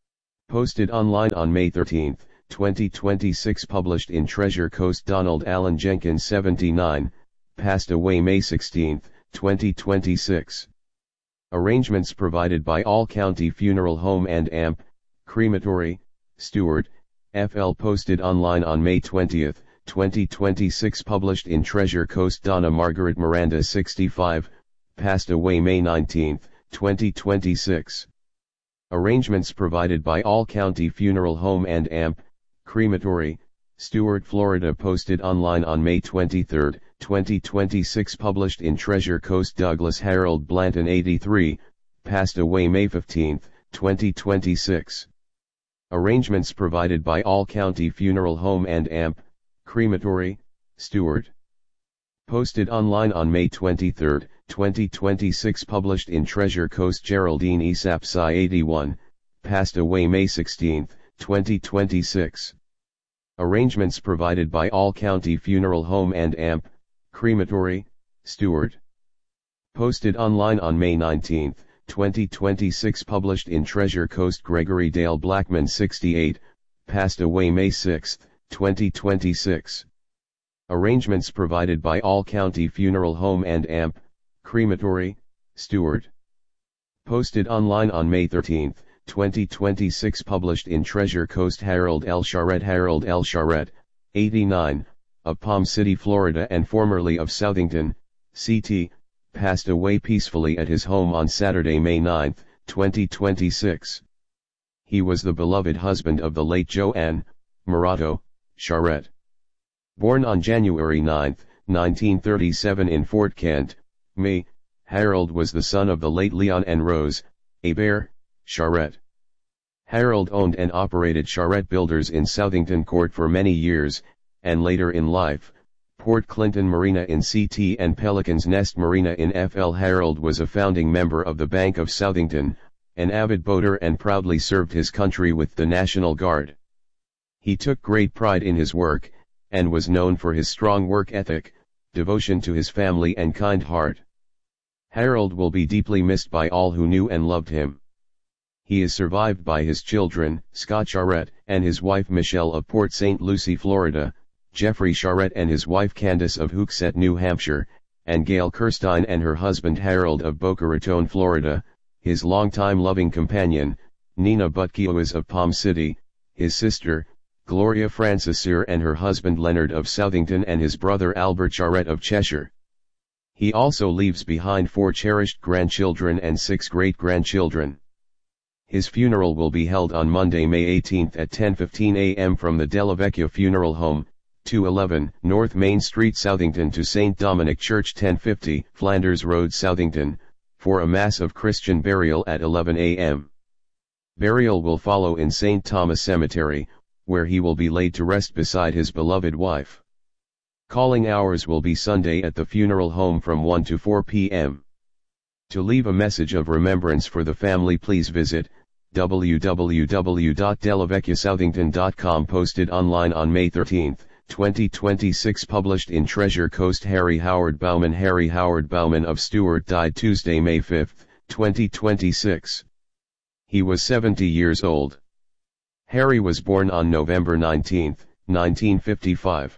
Posted online on May thirteenth, twenty twenty-six. Published in Treasure Coast. Donald Allen Jenkins, seventy-nine, passed away May sixteenth, twenty twenty-six. Arrangements provided by All County Funeral Home and A M P, Crematory, Stuart, F L. Posted online on May twentieth, twenty twenty-six. Published in Treasure Coast. Donna Margaret Miranda, sixty-five, passed away May nineteenth, twenty twenty-six. Arrangements provided by All County Funeral Home and A M P, Crematory, Stuart, Florida. Posted online on May twenty-third, twenty twenty-six. Published in Treasure Coast. Douglas Harold Blanton, eighty-three, passed away May fifteenth, twenty twenty-six. Arrangements provided by All County Funeral Home and A M P, Crematory, Stuart. Posted online on May twenty-third, twenty twenty-six. Published in Treasure Coast. Geraldine E. Sapsai, eighty-one, passed away May sixteenth, twenty twenty-six. Arrangements provided by All County Funeral Home and A M P, Crematory, Stuart. Posted online on May nineteenth, twenty twenty-six. Published in Treasure Coast. Gregory Dale Blackman, sixty-eight, passed away May sixth, twenty twenty-six. Arrangements provided by All County Funeral Home and A M P, Crematory, Stuart. Posted online on May thirteenth, twenty twenty-six. Published in Treasure Coast. Harold L. Charette Harold L. Charette, eighty-nine, of Palm City, Florida and formerly of Southington, C T, passed away peacefully at his home on Saturday, May ninth, twenty twenty-six. He was the beloved husband of the late Joanne Morato Charette. Born on January ninth, nineteen thirty-seven in Fort Kent, Maine, Harold was the son of the late Leon and Rose Hebert Charette. Harold owned and operated Charette Builders in Southington Court for many years, and later in life, Port Clinton Marina in C T and Pelican's Nest Marina in F L. Harold was a founding member of the Bank of Southington, an avid boater, and proudly served his country with the National Guard. He took great pride in his work, and was known for his strong work ethic, devotion to his family and kind heart. Harold will be deeply missed by all who knew and loved him. He is survived by his children, Scott Charette, and his wife Michelle of Port Saint Lucie, Florida, Jeffrey Charette and his wife Candace of Hooksett, New Hampshire, and Gail Kirstein and her husband Harold of Boca Raton, Florida, his longtime loving companion, Nina Butkiewicz of Palm City, his sister, Gloria Francis and her husband Leonard of Southington, and his brother Albert Charette of Cheshire. He also leaves behind four cherished grandchildren and six great-grandchildren. His funeral will be held on Monday, May eighteenth at ten fifteen a m from the Della Vecchia Funeral Home, two eleven North Main Street, Southington, to Saint Dominic Church, ten fifty Flanders Road, Southington, for a Mass of Christian burial at eleven a m Burial will follow in Saint Thomas Cemetery, where he will be laid to rest beside his beloved wife. Calling hours will be Sunday at the funeral home from one to four p m To leave a message of remembrance for the family, please visit w w w dot della vecchia southington dot com. Posted online on May thirteenth, twenty twenty-six. Published in Treasure Coast. Harry Howard Bauman Harry Howard Bauman of Stuart died Tuesday, May fifth, twenty twenty-six. He was seventy years old. Harry was born on November nineteenth, nineteen fifty-five.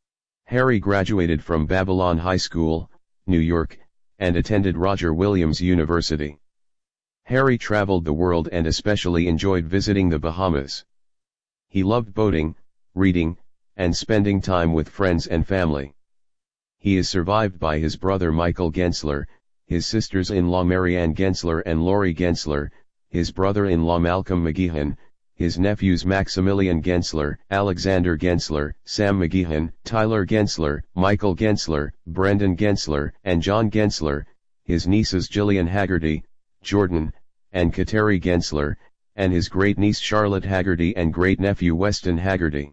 Harry graduated from Babylon High School, New York, and attended Roger Williams University. Harry traveled the world and especially enjoyed visiting the Bahamas. He loved boating, reading, and spending time with friends and family. He is survived by his brother Michael Gensler, his sisters-in-law Marianne Gensler and Lori Gensler, his brother-in-law Malcolm McGeehan, his nephews Maximilian Gensler, Alexander Gensler, Sam McGeehan, Tyler Gensler, Michael Gensler, Brendan Gensler, and John Gensler, his nieces Gillian Haggerty, Jordan, and Kateri Gensler, and his great-niece Charlotte Haggerty and great-nephew Weston Haggerty.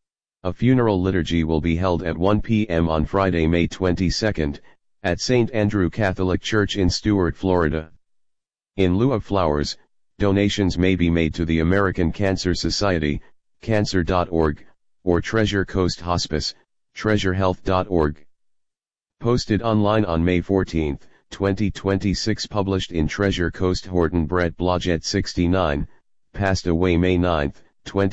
A funeral liturgy will be held at one p m on Friday, May twenty-second, at Saint Andrew Catholic Church in Stuart, Florida. In lieu of flowers, donations may be made to the American Cancer Society, cancer dot org, or Treasure Coast Hospice, treasure health dot org. Posted online on May fourteenth, twenty twenty-six. Published in Treasure Coast. Horton Brett Blodgett sixty-nine, passed away May ninth, twenty